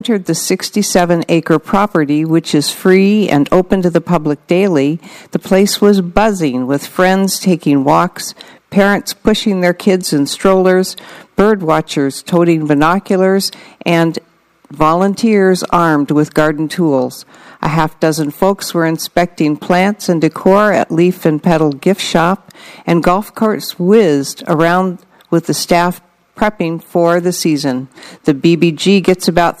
entered the 67-acre property, which is free and open to the public daily, the place was buzzing with friends taking walks, parents pushing their kids in strollers, bird watchers toting binoculars, and volunteers armed with garden tools. A half-dozen folks were inspecting plants and decor at Leaf and Petal gift shop, and golf carts whizzed around with the staff prepping for the season. The BBG gets about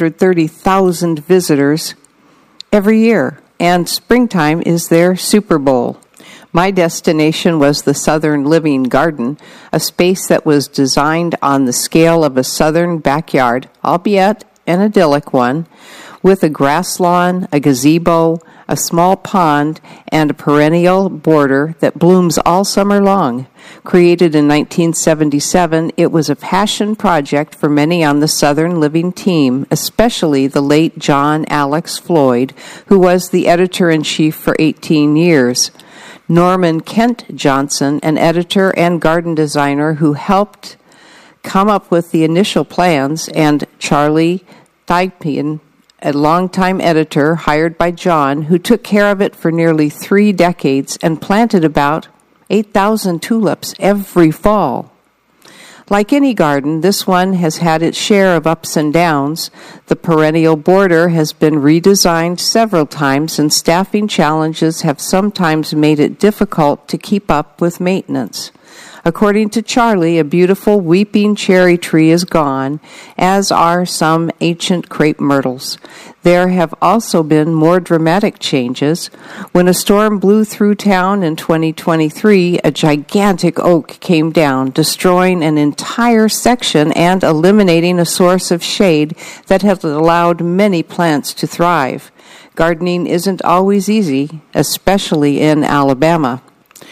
330,000 visitors every year, and springtime is their Super Bowl. My destination was the Southern Living Garden, a space that was designed on the scale of a southern backyard, albeit an idyllic one, with a grass lawn, a gazebo, a small pond, and a perennial border that blooms all summer long. Created in 1977, it was a passion project for many on the Southern Living team, especially the late John Alex Floyd, who was the editor-in-chief for 18 years. Norman Kent Johnson, an editor and garden designer who helped come up with the initial plans, and Charlie Thigpen, a longtime editor hired by John, who took care of it for nearly 3 decades and planted about 8,000 tulips every fall. Like any garden, this one has had its share of ups and downs. The perennial border has been redesigned several times, and staffing challenges have sometimes made it difficult to keep up with maintenance. According to Charlie, a beautiful weeping cherry tree is gone, as are some ancient crepe myrtles. There have also been more dramatic changes. When a storm blew through town in 2023, a gigantic oak came down, destroying an entire section and eliminating a source of shade that had allowed many plants to thrive. Gardening isn't always easy, especially in Alabama.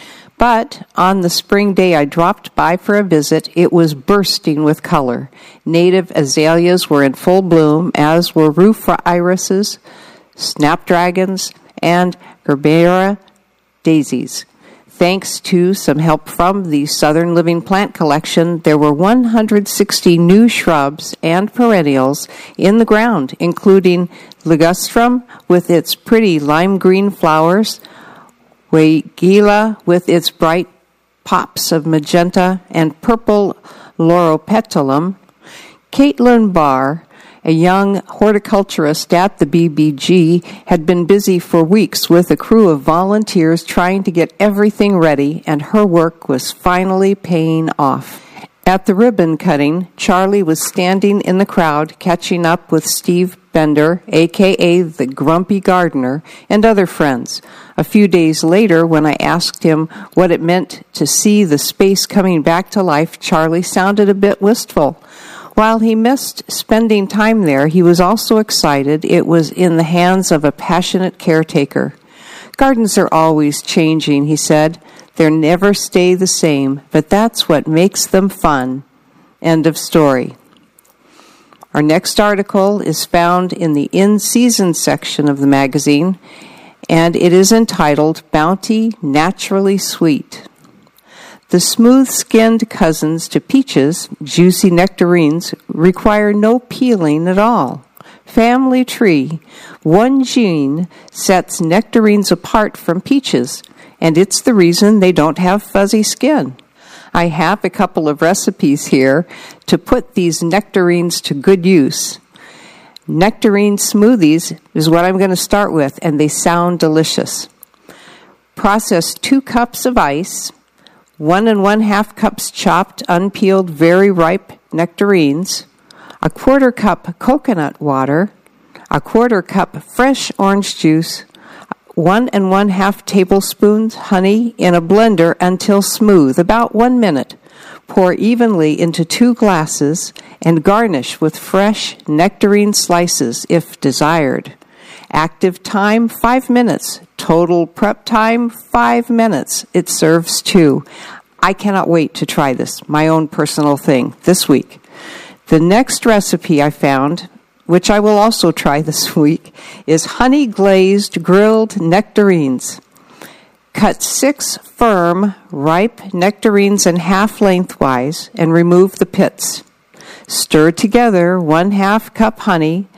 But on the spring day I dropped by for a visit, it was bursting with color. Native azaleas were in full bloom, as were roof irises, snapdragons, and gerbera daisies. Thanks to some help from the Southern Living Plant Collection, there were 160 new shrubs and perennials in the ground, including ligustrum with its pretty lime green flowers, Weigela with its bright pops of magenta and purple loropetalum. Caitlin Barr, a young horticulturist at the BBG, had been busy for weeks with a crew of volunteers trying to get everything ready, and her work was finally paying off. At the ribbon cutting, Charlie was standing in the crowd catching up with Steve Bender, a.k.a. the Grumpy Gardener, and other friends. A few days later, when I asked him what it meant to see the space coming back to life, Charlie sounded a bit wistful. While he missed spending time there, he was also excited it was in the hands of a passionate caretaker. Gardens are always changing, he said. They never stay the same, but that's what makes them fun. End of story. Our next article is found in the in-season section of the magazine, and it is entitled Bounty Naturally Sweet. The smooth-skinned cousins to peaches, juicy nectarines, require no peeling at all. Family tree. One gene sets nectarines apart from peaches, and it's the reason they don't have fuzzy skin. I have a couple of recipes here to put these nectarines to good use. Nectarine smoothies is what I'm going to start with, and they sound delicious. Process 2 cups of ice, 1 1/2 cups chopped, unpeeled, very ripe nectarines, 1/4 cup coconut water, 1/4 cup fresh orange juice, 1 1/2 tablespoons honey in a blender until smooth, about 1 minute. Pour evenly into 2 glasses and garnish with fresh nectarine slices if desired. Active time, 5 minutes. Total prep time, 5 minutes. It serves 2. I cannot wait to try this, my own personal thing, this week. The next recipe I found, which I will also try this week, is honey-glazed grilled nectarines. Cut 6 firm, ripe nectarines in half lengthwise and remove the pits. Stir together 1/2 cup honey,